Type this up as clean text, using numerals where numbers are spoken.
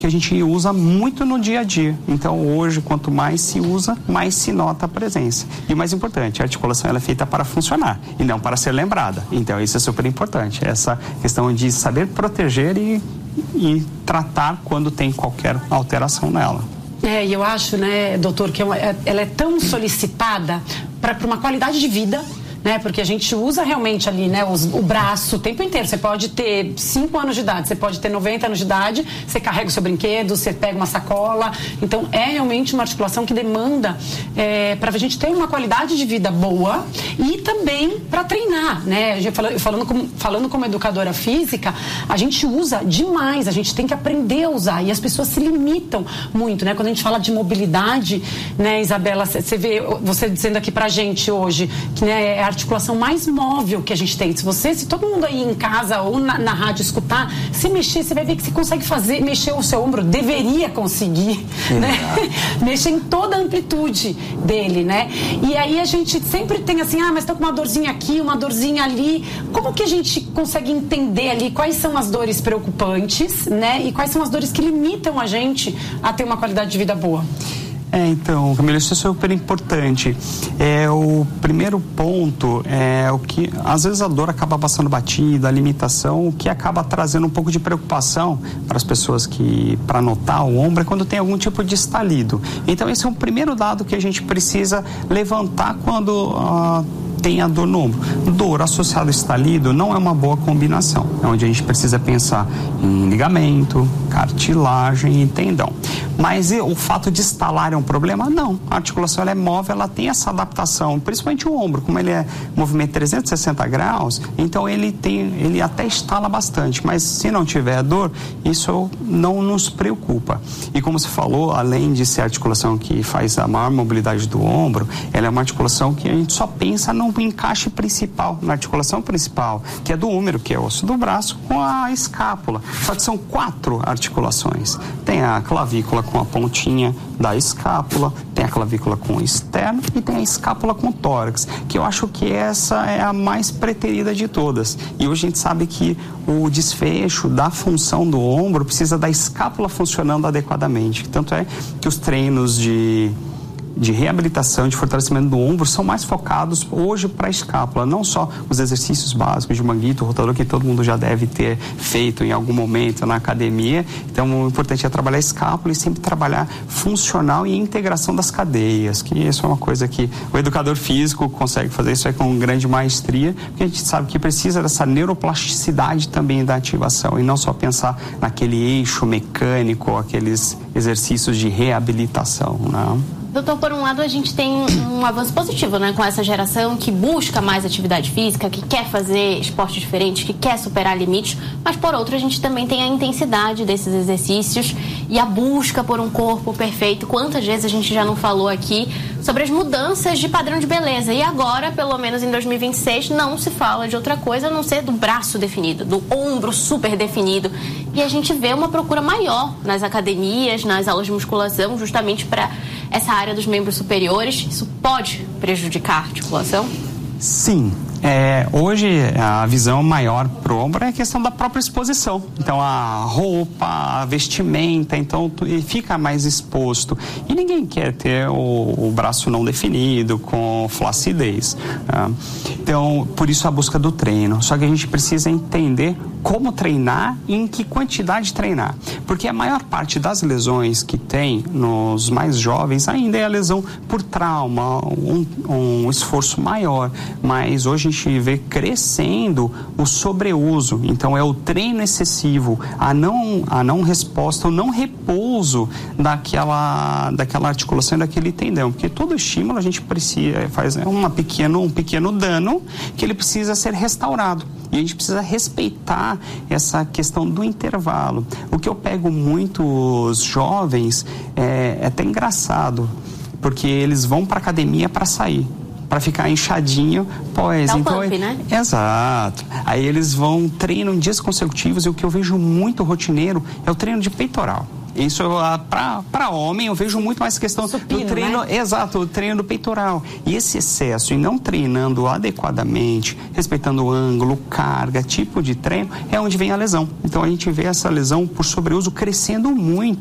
que a gente usa muito no dia a dia. Então, hoje, quanto mais se usa, mais se nota a presença. E o mais importante, a articulação ela é feita para funcionar e não para ser lembrada. Então, isso é super importante. Essa questão de saber proteger e tratar quando tem qualquer alteração nela. E eu acho, né, doutor, que ela é tão solicitada para uma qualidade de vida, né? Porque a gente usa realmente ali, né, o braço o tempo inteiro. Você pode ter 5 anos de idade, você pode ter 90 anos de idade, você carrega o seu brinquedo, você pega uma sacola. Então, é realmente uma articulação que demanda para a gente ter uma qualidade de vida boa e também para treinar, né? Falando como educadora física, a gente usa demais, a gente tem que aprender a usar e as pessoas se limitam muito, né? Quando a gente fala de mobilidade, né, Isabela, você vê, você dizendo aqui pra gente hoje que, né, é a articulação mais móvel que a gente tem. Se todo mundo aí em casa ou na rádio escutar, se mexer, você vai ver que você consegue mexer o seu ombro, deveria conseguir, né? Mexer em toda a amplitude dele, né? E aí a gente sempre tem assim, mas tá com uma dorzinha aqui, uma dorzinha ali. Como que a gente consegue entender ali quais são as dores preocupantes, né? E quais são as dores que limitam a gente a ter uma qualidade de vida boa? Então, Camila, isso é super importante. O primeiro ponto é o que, às vezes, a dor acaba passando batida, a limitação, o que acaba trazendo um pouco de preocupação para as pessoas para notar o ombro, é quando tem algum tipo de estalido. Então, esse é o primeiro dado que a gente precisa levantar quando tem a dor no ombro. Dor associada ao estalido não é uma boa combinação. É onde a gente precisa pensar em ligamento, cartilagem e tendão. Mas o fato de estalar é um problema? Não. A articulação ela é móvel, ela tem essa adaptação, principalmente o ombro, como ele é movimento 360 graus, então ele até estala bastante, mas se não tiver dor, isso não nos preocupa. E como você falou, além de ser a articulação que faz a maior mobilidade do ombro, ela é uma articulação que a gente só pensa no encaixe principal, na articulação principal, que é do húmero, que é o osso do braço, com a escápula. Só que são 4 articulações. Tem a clavícula com a pontinha da escápula, tem a clavícula com o externo e tem a escápula com o tórax, que eu acho que essa é a mais preterida de todas. E hoje a gente sabe que o desfecho da função do ombro precisa da escápula funcionando adequadamente. Tanto é que os treinos de reabilitação, de fortalecimento do ombro são mais focados hoje para a escápula, não só os exercícios básicos de manguito, rotador, que todo mundo já deve ter feito em algum momento na academia. Então, o importante é trabalhar a escápula e sempre trabalhar funcional e integração das cadeias, que isso é uma coisa que o educador físico consegue fazer isso aí com grande maestria, porque a gente sabe que precisa dessa neuroplasticidade também da ativação e não só pensar naquele eixo mecânico, aqueles exercícios de reabilitação, não? Doutor, por um lado a gente tem um avanço positivo, né, com essa geração que busca mais atividade física, que quer fazer esportes diferentes, que quer superar limites, mas por outro a gente também tem a intensidade desses exercícios e a busca por um corpo perfeito. Quantas vezes a gente já não falou aqui sobre as mudanças de padrão de beleza e agora, pelo menos em 2026, não se fala de outra coisa a não ser do braço definido, do ombro super definido, e a gente vê uma procura maior nas academias, nas aulas de musculação, justamente para essa área dos membros superiores. Isso pode prejudicar a articulação? Sim. Hoje a visão maior pro ombro é a questão da própria exposição. Então a roupa, a vestimenta, então ele fica mais exposto. E ninguém quer ter o braço não definido, com flacidez. Então, por isso a busca do treino. Só que a gente precisa entender como treinar e em que quantidade treinar. Porque a maior parte das lesões que tem nos mais jovens ainda é a lesão por trauma, um esforço maior. Mas hoje a gente vê crescendo o sobreuso. Então é o treino excessivo, a não resposta, o não repouso daquela articulação e daquele tendão. Porque todo estímulo a gente precisa, faz um pequeno dano que ele precisa ser restaurado. E a gente precisa respeitar essa questão do intervalo. O que eu pego muitos jovens é até engraçado, porque eles vão para academia para sair, para ficar inchadinho, pois. Dá então, pump, né? Exato. Aí eles treinam em dias consecutivos, e o que eu vejo muito rotineiro é o treino de peitoral. Isso para homem eu vejo muito mais questão supino, do treino, né? exato, o treino do peitoral. E esse excesso e não treinando adequadamente, respeitando o ângulo, carga, tipo de treino, é onde vem a lesão. Então a gente vê essa lesão por sobreuso crescendo muito.